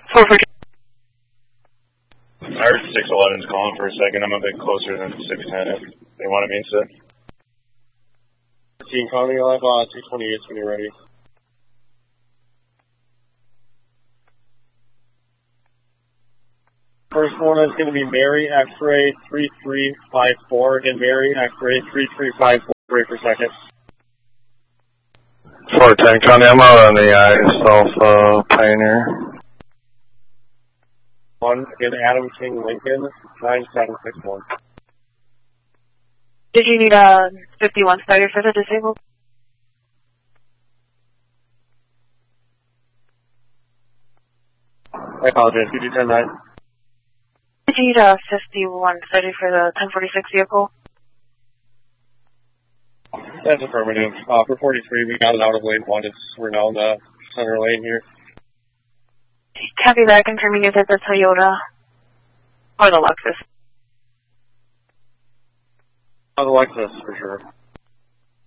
4 for I heard 611's calling for a second. I'm a bit closer than 610 if they wanted me to. Team calling you live on 228 when you're ready. First one is going to be Mary X-ray 3354. Again, Mary X-ray 3354 per second. 410 County, I'm out on the Alpha Pioneer. One, again, Adam King Lincoln 9761. Did you need a 51 starter for the disabled? I apologize, could you turn that? Did you need a 51 starter for the 1046 vehicle? That's affirmative. For 43, we got it out of lane 1. We're now in the center lane here. Copy that, confirming is at the Toyota or the Lexus. The Lexus, for sure.